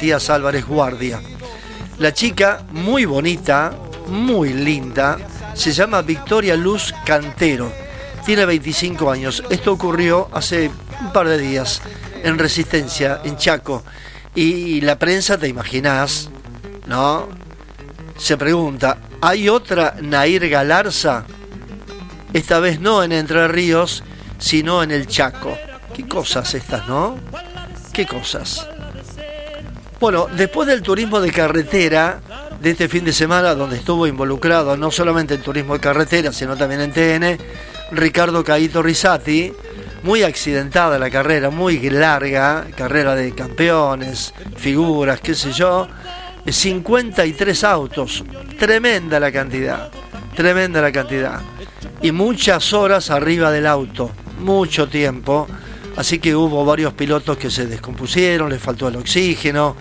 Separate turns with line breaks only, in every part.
Matías Álvarez Guardia. La chica, muy bonita, muy linda, se llama Victoria Luz Cantero. Tiene 25 años. Esto ocurrió hace un par de días en Resistencia, en Chaco. Y la prensa, te imaginás, ¿no? Se pregunta, ¿hay otra Nair Galarza? Esta vez no en Entre Ríos, sino en el Chaco. Qué cosas estas, ¿no? Qué cosas. Bueno, después del turismo de carretera de este fin de semana, donde estuvo involucrado no solamente en turismo de carretera, sino también en TN, Ricardo Caíto Risati, muy accidentada la carrera, muy larga, carrera de campeones, figuras, qué sé yo, 53 autos, tremenda la cantidad, y muchas horas arriba del auto, mucho tiempo, así que hubo varios pilotos que se descompusieron, les faltó el oxígeno.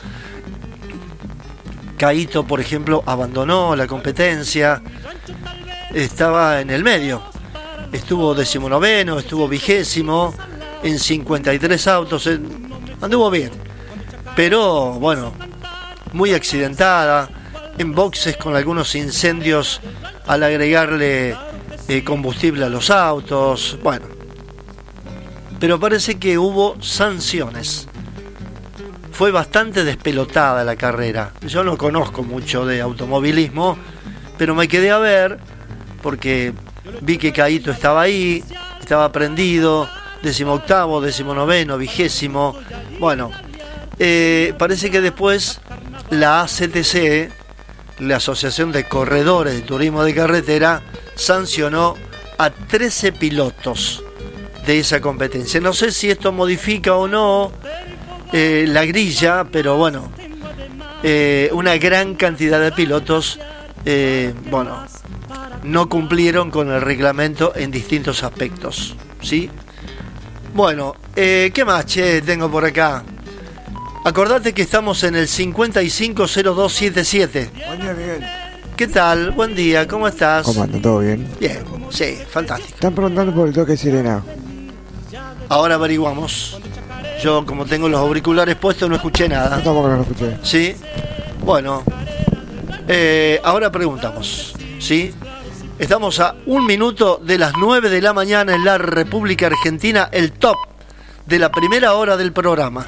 Caíto, por ejemplo, abandonó la competencia, estaba en el medio, estuvo 19º, estuvo 20º, en 53 autos, anduvo bien, pero bueno, muy accidentada, en boxes con algunos incendios al agregarle combustible a los autos, bueno, pero parece que hubo sanciones. Fue bastante despelotada la carrera. Yo no conozco mucho de automovilismo, pero me quedé a ver porque vi que Caíto estaba ahí, estaba prendido, 18º, 19º, 20º. Bueno, parece que después la ACTC, la Asociación de Corredores de Turismo de Carretera, sancionó a 13 pilotos de esa competencia. No sé si esto modifica o no la grilla, pero bueno, una gran cantidad de pilotos bueno, no cumplieron con el reglamento en distintos aspectos, ¿sí? Bueno, ¿qué más, che, tengo por acá? Acordate que estamos en el 550277.
Buen día, Miguel.
¿Qué tal? Buen día, ¿cómo estás?
¿Cómo anda? ¿Todo bien?
Bien, sí, fantástico.
Están preguntando por el toque de sirena.
Ahora averiguamos. Yo, como tengo los auriculares puestos, no escuché nada.
Yo tampoco no lo escuché.
¿Sí? Bueno, ahora preguntamos, ¿sí? Estamos a 1 minuto de las 9 de la mañana en la República Argentina, el top de la primera hora del programa.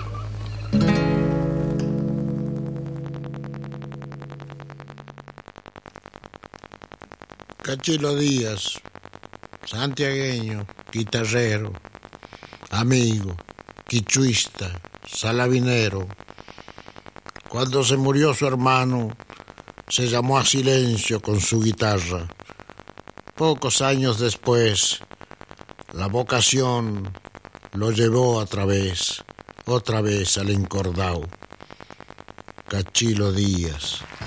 Cachilo Díaz, santiagueño, guitarrero, amigo, quichuista, salabinero. Cuando se murió su hermano, se llamó a silencio con su guitarra. Pocos años después, la vocación lo llevó otra vez al encordado. Cachilo Díaz.